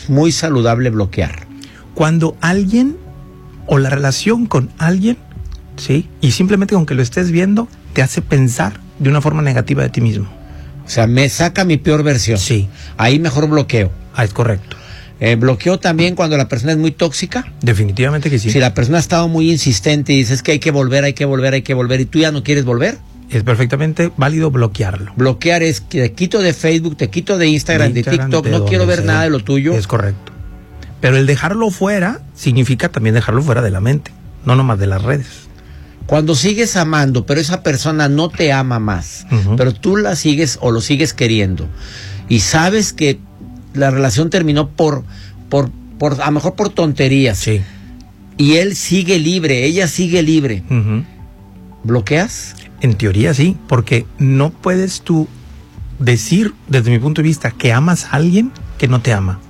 es muy saludable bloquear. Cuando alguien o la relación con alguien, ¿sí? Y simplemente con que lo estés viendo, te hace pensar de una forma negativa de ti mismo. O sea, me saca mi peor versión. Sí. Ahí mejor bloqueo. Es correcto. Bloqueo también cuando la persona es muy tóxica. Definitivamente que sí. Si la persona ha estado muy insistente y dices que hay que volver, y tú ya no quieres volver. Es perfectamente válido bloquearlo. Bloquear es que te quito de Facebook, te quito de Instagram, de TikTok, no quiero ver nada de lo tuyo. Es correcto. Pero el dejarlo fuera significa también dejarlo fuera de la mente, no nomás de las redes. Cuando sigues amando, pero esa persona no te ama más, pero tú la sigues o lo sigues queriendo, y sabes que la relación terminó por a lo mejor por tonterías. Sí. Y él sigue libre, ella sigue libre. ¿Bloqueas? En teoría sí, porque no puedes tú decir, desde mi punto de vista, que amas a alguien que no te ama.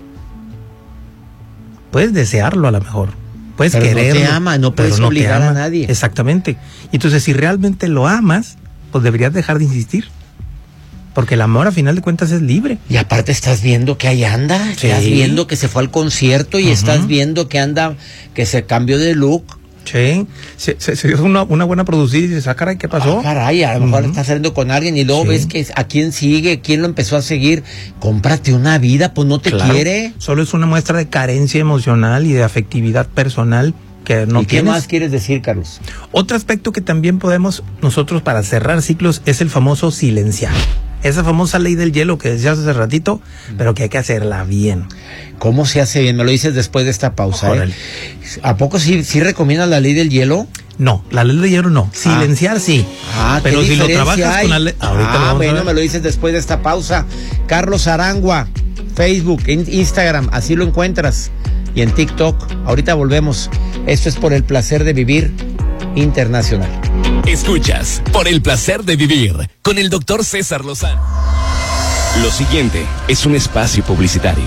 Puedes desearlo a lo mejor, puedes quererlo. No te ama, no puedes obligar a nadie. Exactamente. Entonces, si realmente lo amas, pues deberías dejar de insistir. Porque el amor, a final de cuentas, es libre. Y aparte estás viendo que ahí anda, sí. Estás viendo que se fue al concierto y estás viendo que anda, que se cambió de look. Sí, se dio una buena producida y dices, caray, ¿qué pasó? Caray, a lo mejor estás saliendo con alguien y luego ves que a quién sigue, quién lo empezó a seguir. Cómprate una vida, pues no te quiere. Solo es una muestra de carencia emocional y de afectividad personal que no tienes. ¿Qué más quieres decir, Carlos? Otro aspecto que también podemos nosotros para cerrar ciclos es el famoso silenciar. Esa famosa ley del hielo que decías hace ratito, pero que hay que hacerla bien. ¿Cómo se hace bien? Me lo dices después de esta pausa. ¿A poco sí recomiendas la ley del hielo? No, la ley del hielo no. Silenciar sí. Pero si lo trabajas con la ley... Bueno, me lo dices después de esta pausa. Carlos Arangua, Facebook, Instagram, así lo encuentras. Y en TikTok. Ahorita volvemos. Esto es Por el Placer de Vivir Internacional. Escuchas Por el Placer de Vivir con el Dr. César Lozano. Lo siguiente es un espacio publicitario.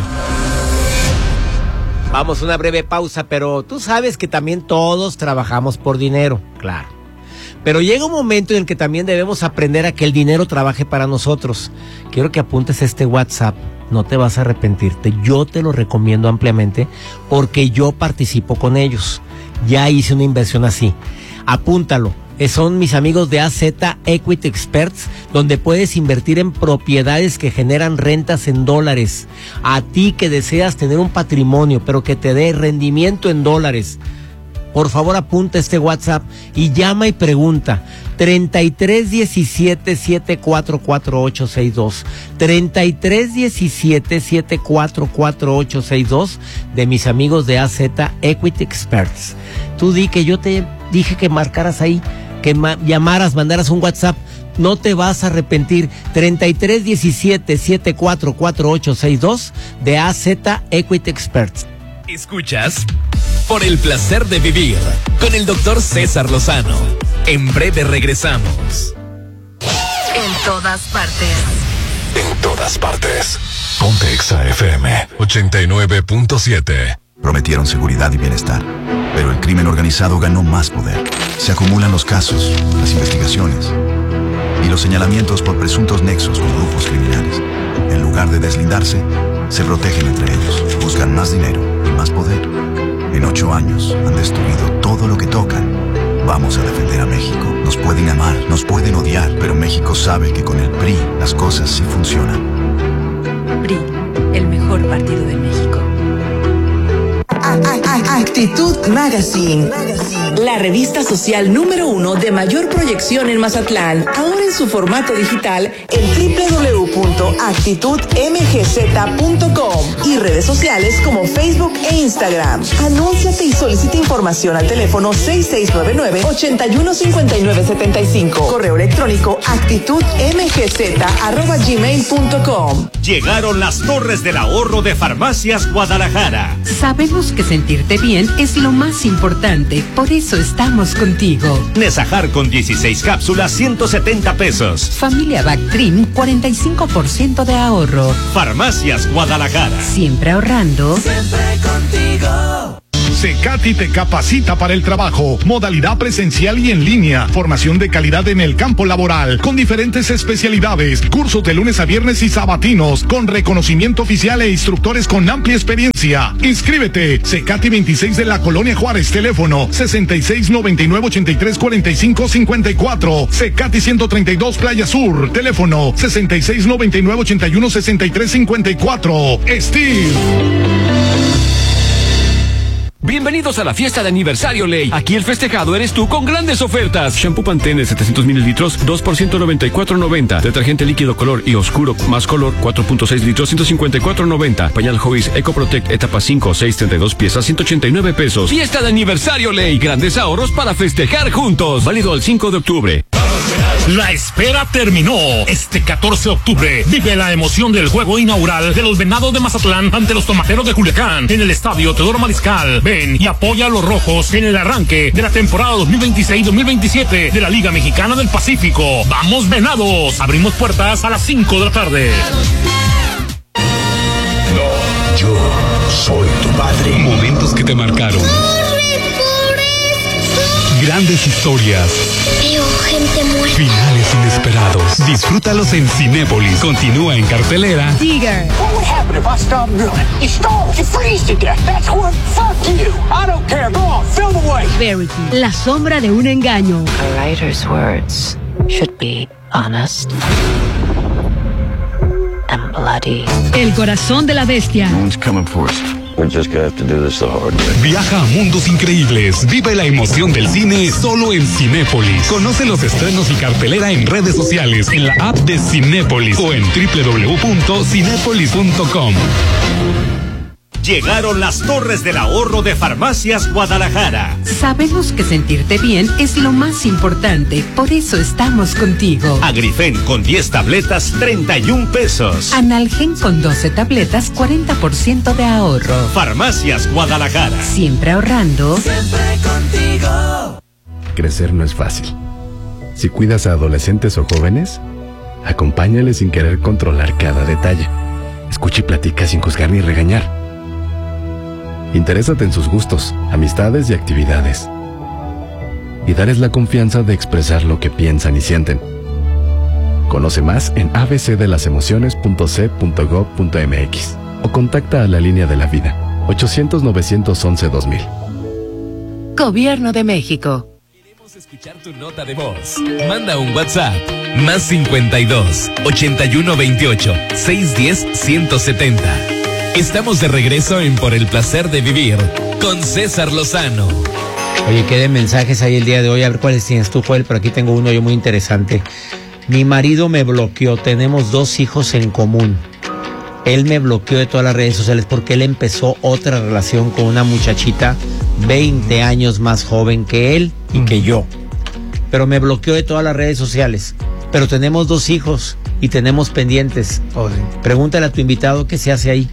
Vamos a una breve pausa, pero tú sabes que también todos trabajamos por dinero, claro. Pero llega un momento en el que también debemos aprender a que el dinero trabaje para nosotros. Quiero que apuntes este WhatsApp, no te vas a arrepentirte. Yo te lo recomiendo ampliamente porque yo participo con ellos. Ya hice una inversión así. Apúntalo. Son mis amigos de AZ Equity Experts, donde puedes invertir en propiedades que generan rentas en dólares. A ti que deseas tener un patrimonio, pero que te dé rendimiento en dólares, por favor apunta este WhatsApp y llama y pregunta. 3317-744862. 3317-744862 de mis amigos de AZ Equity Experts. Tú di que yo te dije que marcaras ahí, que llamaras, mandaras un WhatsApp. No te vas a arrepentir. 3317-744862 de AZ Equity Experts. Escuchas Por el Placer de Vivir con el Dr. César Lozano. En breve regresamos. En todas partes. En todas partes. Ponte Exa FM 89.7. Prometieron seguridad y bienestar, pero el crimen organizado ganó más poder. Se acumulan los casos, las investigaciones y los señalamientos por presuntos nexos con grupos criminales. En lugar de deslindarse, se protegen entre ellos, buscan más dinero y más poder. En 8 años han destruido todo lo que tocan. Vamos a defender a México. Nos pueden amar, nos pueden odiar, pero México sabe que con el PRI las cosas sí funcionan. PRI, el mejor partido de México. Actitud Magazine, la revista social número 1 de mayor proyección en Mazatlán, ahora en su formato digital en www.actitudmgz.com y redes sociales como Facebook e Instagram. Anúnciate y solicita información al teléfono 6699-815975. Correo electrónico actitudmgz@gmail.com. Llegaron las Torres del Ahorro de Farmacias Guadalajara. Sabemos que sentirte bien es lo más importante, por eso estamos contigo. Nesajar con 16 cápsulas, 170 pesos. Familia Bactrim, 45% de ahorro. Farmacias Guadalajara. Siempre ahorrando. Siempre contigo. Secati te capacita para el trabajo, modalidad presencial y en línea, formación de calidad en el campo laboral, con diferentes especialidades, cursos de lunes a viernes y sabatinos, con reconocimiento oficial e instructores con amplia experiencia. Inscríbete, Secati 26 de la Colonia Juárez, teléfono 6699-834554, Secati 132 Playa Sur, teléfono 6699-816354. Steve. Bienvenidos a la fiesta de aniversario Ley. Aquí el festejado eres tú con grandes ofertas. Shampoo Pantene de 700 mililitros, 2 por $194.90. Detergente líquido color y oscuro más color, 4.6 litros, $154.90. Pañal Jovis Eco Protect etapa 5, 6, 32 piezas, $189. Fiesta de aniversario Ley. Grandes ahorros para festejar juntos. Válido al 5 de octubre. La espera terminó. Este 14 de octubre vive la emoción del juego inaugural de los Venados de Mazatlán ante los Tomateros de Culiacán en el Estadio Teodoro Mariscal. Ven y apoya a los rojos en el arranque de la temporada 2026-2027 de la Liga Mexicana del Pacífico. ¡Vamos, Venados! Abrimos puertas a las 5 de la tarde. No, yo soy tu padre. Momentos que te marcaron. Grandes historias. Veo gente muerta. Finales inesperados. Disfrútalos en Cinépolis. Continúa en cartelera. Tiger. What would happen if I stopped drilling? You starve, you freeze to death. That's what. Fuck you. I don't care. Go on, fill the way. Verity. La sombra de un engaño. A writer's words should be honest and bloody. El corazón de la bestia. No one's coming for us. We're just gonna have to do this the hard way. Viaja a mundos increíbles. Vive la emoción del cine solo en Cinépolis. Conoce los estrenos y cartelera en redes sociales, en la app de Cinépolis o en www.cinépolis.com. Llegaron las Torres del Ahorro de Farmacias Guadalajara. Sabemos que sentirte bien es lo más importante, por eso estamos contigo. Agrifen con 10 tabletas, $31. Analgen con 12 tabletas, 40% de ahorro. Farmacias Guadalajara. Siempre ahorrando. Siempre contigo. Crecer no es fácil. Si cuidas a adolescentes o jóvenes, acompáñales sin querer controlar cada detalle. Escucha y platica sin juzgar ni regañar. Interésate en sus gustos, amistades y actividades. Y darles la confianza de expresar lo que piensan y sienten. Conoce más en abcdelasemociones.c.gov.mx o contacta a la línea de la vida 800-911-2000. Gobierno de México. Queremos escuchar tu nota de voz. Manda un WhatsApp más 52 81 28 610 170. Estamos de regreso en Por el Placer de Vivir con César Lozano. Oye, qué de mensajes hay el día de hoy. A ver cuáles tienes tú, Joel, pero aquí tengo uno yo muy interesante. Mi marido me bloqueó. Tenemos 2 hijos en común. Él me bloqueó de todas las redes sociales porque él empezó otra relación con una muchachita 20 años más joven que él y que yo. Pero me bloqueó de todas las redes sociales. Pero tenemos 2 hijos y tenemos pendientes. Pregúntale a tu invitado qué se hace ahí.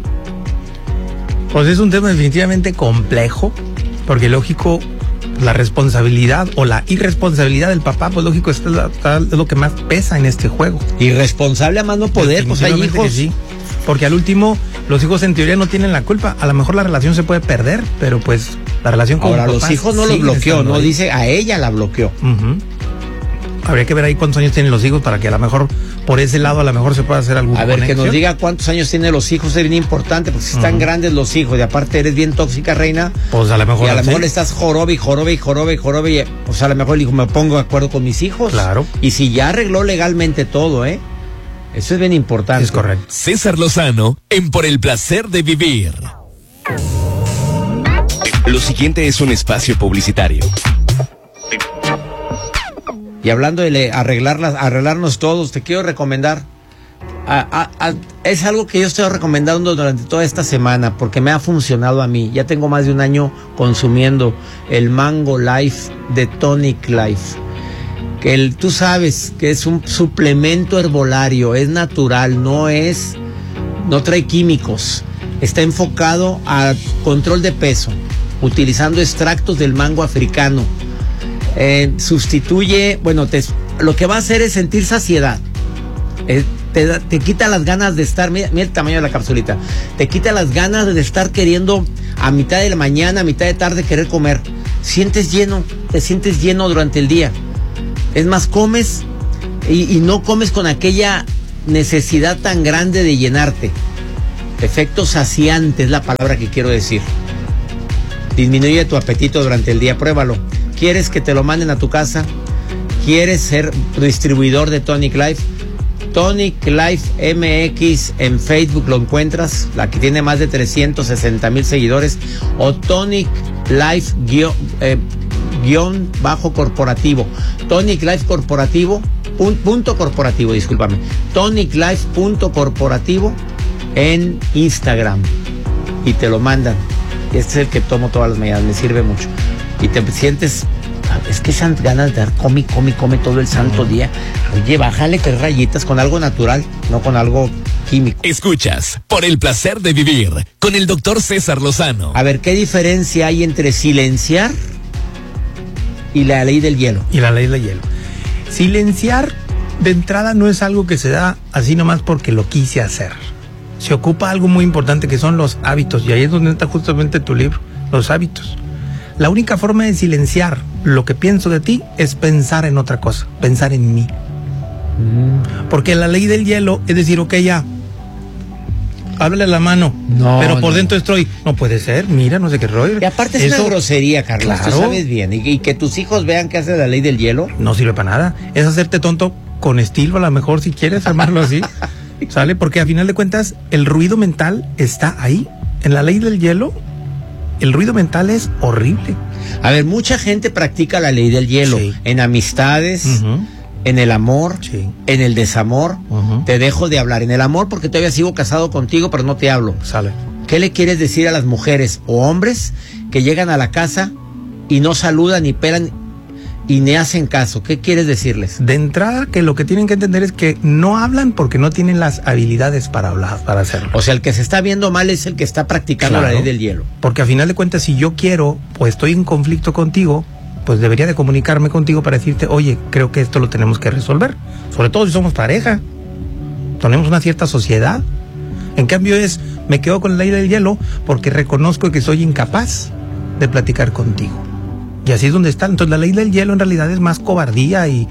Pues es un tema definitivamente complejo, porque lógico, la responsabilidad o la irresponsabilidad del papá, pues lógico, es lo que más pesa en este juego. Irresponsable a más no poder, pues hay hijos. Sí, porque al último, los hijos en teoría no tienen la culpa. A lo mejor la relación se puede perder, pero pues la relación con ahora, los hijos no los bloqueó, no dice a ella la bloqueó. Habría que ver ahí cuántos años tienen los hijos para que a lo mejor por ese lado a lo mejor se pueda hacer algún. A ver, conexión. Que nos diga cuántos años tienen los hijos, es bien importante, porque si están grandes los hijos y aparte eres bien tóxica, reina, pues a lo mejor. Y a lo mejor estás jorobe y pues a lo mejor dijo, me pongo de acuerdo con mis hijos. Claro. Y si ya arregló legalmente todo, eso es bien importante. Es correcto. César Lozano en Por el Placer de Vivir. Lo siguiente es un espacio publicitario. Y hablando de arreglarnos todos, te quiero recomendar. Es algo que yo estoy recomendando durante toda esta semana porque me ha funcionado a mí. Ya tengo más de un año consumiendo el Mango Life de Tonic Life. Que tú sabes que es un suplemento herbolario, es natural, no trae químicos. Está enfocado a control de peso, utilizando extractos del mango africano. Sustituye, lo que va a hacer es sentir saciedad. Te quita las ganas de estar, mira el tamaño de la capsulita, te quita las ganas de estar queriendo a mitad de la mañana, a mitad de tarde querer comer. Te sientes lleno durante el día. Es más, comes y no comes con aquella necesidad tan grande de llenarte. Efecto saciante es la palabra que quiero decir. Disminuye tu apetito durante el día, pruébalo. ¿Quieres que te lo manden a tu casa? ¿Quieres ser distribuidor de Tonic Life? Tonic Life MX en Facebook lo encuentras, la que tiene más de 360,000 seguidores, o Tonic Life _ corporativo. Tonic Life corporativo, punto corporativo, discúlpame. Tonic Life .corporativo en Instagram. Y te lo mandan. Este es el que tomo todas las mañanas, me sirve mucho. Y te sientes, es que esas ganas de dar come todo el santo día. Oye, bájale 3 rayitas con algo natural, no con algo químico. Escuchas Por el Placer de Vivir con el doctor César Lozano. A ver, ¿qué diferencia hay entre silenciar y la ley del hielo? Y la ley del hielo. Silenciar de entrada no es algo que se da así nomás porque lo quise hacer. Se ocupa algo muy importante que son los hábitos, y ahí es donde está justamente tu libro, los hábitos. La única forma de silenciar lo que pienso de ti es pensar en otra cosa, pensar en mí. Porque la ley del hielo es decir, ok, ya, háblale a la mano, pero por dentro estoy, no puede ser, mira, no sé qué rollo. Y aparte es una grosería, Carlos, claro. Tú sabes bien, y que tus hijos vean que hace la ley del hielo. No sirve para nada, es hacerte tonto con estilo, a lo mejor, si quieres armarlo así. ¿Sale? Porque a final de cuentas el ruido mental está ahí. En la ley del hielo, el ruido mental es horrible. A ver, mucha gente practica la ley del hielo, sí. En amistades, en el amor, sí. En el desamor. Te dejo de hablar en el amor porque todavía sigo casado contigo, pero no te hablo. Sale. ¿Qué le quieres decir a las mujeres o hombres que llegan a la casa y no saludan ni pelan y ni hacen caso? ¿Qué quieres decirles? De entrada, que lo que tienen que entender es que no hablan porque no tienen las habilidades para hablar, para hacerlo. O sea, el que se está viendo mal es el que está practicando la ley del hielo. Porque a final de cuentas, si yo quiero, pues estoy en conflicto contigo, pues debería de comunicarme contigo para decirte, oye, creo que esto lo tenemos que resolver. Sobre todo si somos pareja, tenemos una cierta sociedad. En cambio me quedo con la ley del hielo porque reconozco que soy incapaz de platicar contigo. Y así es donde está. Entonces la ley del hielo en realidad es más cobardía e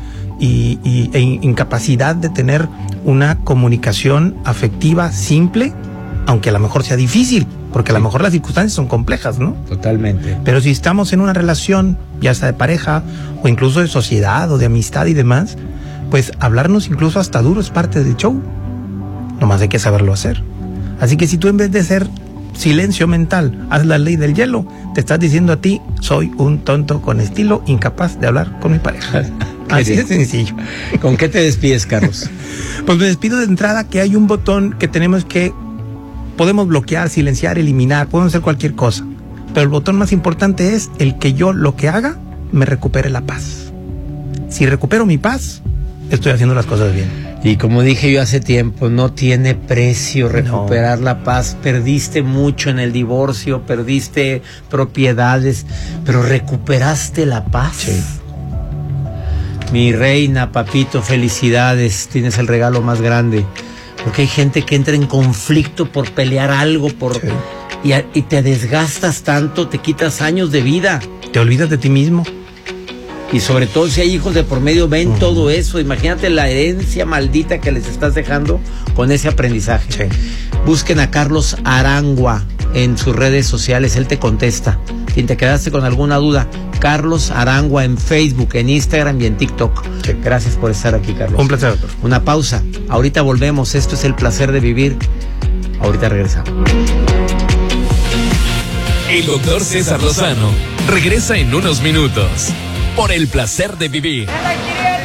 incapacidad de tener una comunicación afectiva simple, aunque a lo mejor sea difícil, porque a lo mejor las circunstancias son complejas, ¿no? Totalmente. Pero si estamos en una relación, ya sea de pareja o incluso de sociedad o de amistad y demás, pues hablarnos incluso hasta duro es parte del show. Nomás hay que saberlo hacer. Así que si tú en vez de ser silencio mental, haz la ley del hielo, te estás diciendo a ti, soy un tonto con estilo, incapaz de hablar con mi pareja. Así de sencillo. ¿Con qué te despides, Carlos? Pues me despido de entrada que hay un botón que podemos bloquear, silenciar, eliminar, podemos hacer cualquier cosa. Pero el botón más importante es el que yo lo que haga me recupere la paz. Si recupero mi paz, estoy haciendo las cosas bien. Y como dije yo hace tiempo, no tiene precio recuperar la paz. Perdiste mucho en el divorcio, perdiste propiedades, pero recuperaste la paz. Sí. Mi reina, papito, felicidades, tienes el regalo más grande. Porque hay gente que entra en conflicto por pelear algo, y te desgastas tanto, te quitas años de vida. Te olvidas de ti mismo. Y sobre todo si hay hijos de por medio, ven todo eso. Imagínate la herencia maldita que les estás dejando con ese aprendizaje. Sí. Busquen a Carlos Arangua en sus redes sociales, él te contesta. Si te quedaste con alguna duda, Carlos Arangua en Facebook, en Instagram y en TikTok. Sí. Gracias por estar aquí, Carlos. Un placer, doctor. Una pausa. Ahorita volvemos. Esto es El Placer de Vivir. Ahorita regresamos. El doctor César Lozano regresa en unos minutos. Por El Placer de Vivir.